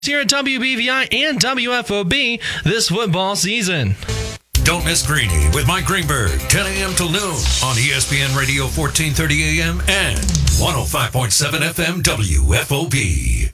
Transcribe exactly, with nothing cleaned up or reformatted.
here at W B V I and W F O B this football season. Don't miss Greeny with Mike Greenberg, ten a.m. till noon on E S P N Radio fourteen thirty A M and one oh five point seven F M W F O B.